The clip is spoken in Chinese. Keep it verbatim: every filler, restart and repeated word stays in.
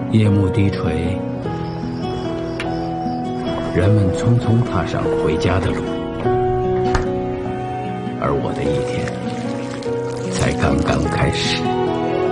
夜幕低垂，人们匆匆踏上回家的路，而我的一天才刚刚开始。